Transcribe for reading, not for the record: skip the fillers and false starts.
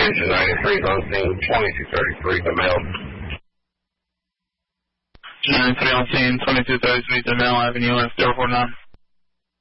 Engine 93 is on scene, 2233 to mail. 93 on scene, 2233 to mail, Avenue West, 049.